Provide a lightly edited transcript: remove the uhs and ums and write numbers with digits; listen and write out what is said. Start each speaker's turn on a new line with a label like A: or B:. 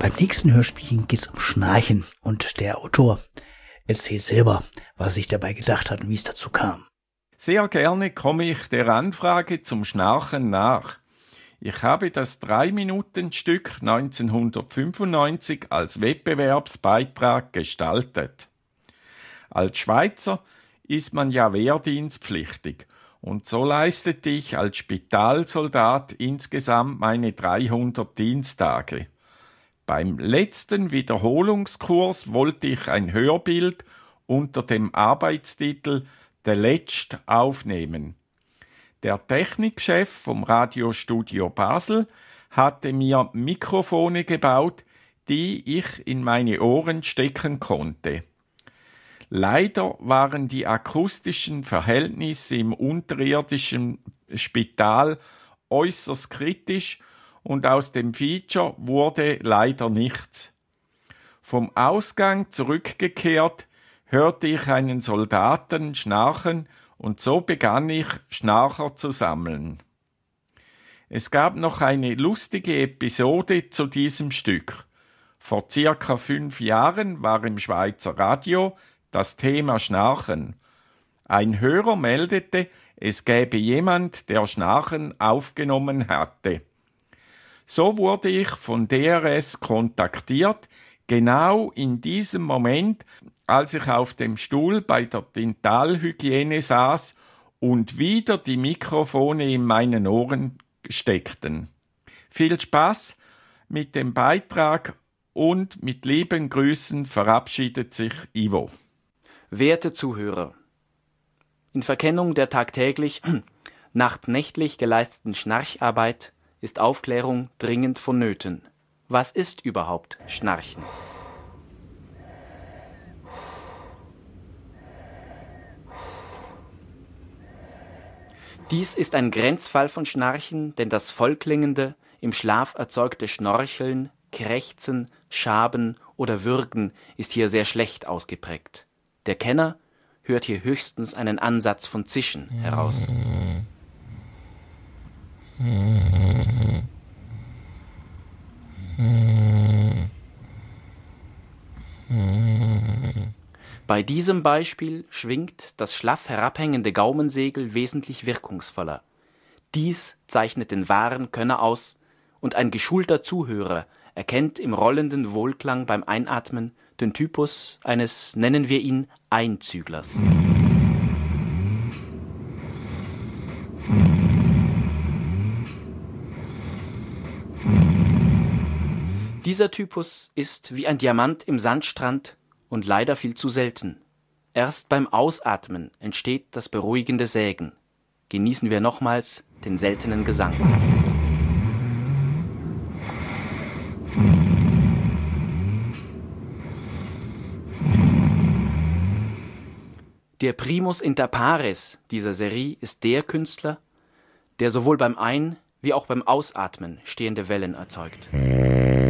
A: Beim nächsten Hörspiel geht es um Schnarchen und der Autor erzählt selber, was er sich dabei gedacht hat und wie es dazu kam.
B: Sehr gerne komme ich der Anfrage zum Schnarchen nach. Ich habe das 3-Minuten-Stück 1995 als Wettbewerbsbeitrag gestaltet. Als Schweizer ist man ja wehrdienstpflichtig und so leistete ich als Spitalsoldat insgesamt meine 300 Diensttage. Beim letzten Wiederholungskurs wollte ich ein Hörbild unter dem Arbeitstitel «Der Letzt» aufnehmen. Der Technikchef vom Radiostudio Basel hatte mir Mikrofone gebaut, die ich in meine Ohren stecken konnte. Leider waren die akustischen Verhältnisse im unterirdischen Spital äußerst kritisch und aus dem Feature wurde leider nichts. Vom Ausgang zurückgekehrt, hörte ich einen Soldaten schnarchen und so begann ich, Schnarcher zu sammeln. Es gab noch eine lustige Episode zu diesem Stück. Vor circa 5 Jahren war im Schweizer Radio das Thema Schnarchen. Ein Hörer meldete, es gäbe jemand, der Schnarchen aufgenommen hatte. So wurde ich von DRS kontaktiert, genau in diesem Moment, als ich auf dem Stuhl bei der Dentalhygiene saß und wieder die Mikrofone in meinen Ohren steckten. Viel Spaß mit dem Beitrag und mit lieben Grüßen verabschiedet sich Ivo.
C: Werte Zuhörer, in Verkennung der tagtäglich, nachtnächtlich geleisteten Schnarcharbeit ist Aufklärung dringend vonnöten. Was ist überhaupt Schnarchen? Dies ist ein Grenzfall von Schnarchen, denn das vollklingende, im Schlaf erzeugte Schnorcheln, Krächzen, Schaben oder Würgen ist hier sehr schlecht ausgeprägt. Der Kenner hört hier höchstens einen Ansatz von Zischen heraus. Bei diesem Beispiel schwingt das schlaff herabhängende Gaumensegel wesentlich wirkungsvoller. Dies zeichnet den wahren Könner aus, und ein geschulter Zuhörer erkennt im rollenden Wohlklang beim Einatmen den Typus eines, nennen wir ihn, Einzüglers. Dieser Typus ist wie ein Diamant im Sandstrand und leider viel zu selten. Erst beim Ausatmen entsteht das beruhigende Sägen. Genießen wir nochmals den seltenen Gesang. Der Primus inter pares dieser Serie ist der Künstler, der sowohl beim Ein- wie auch beim Ausatmen stehende Wellen erzeugt.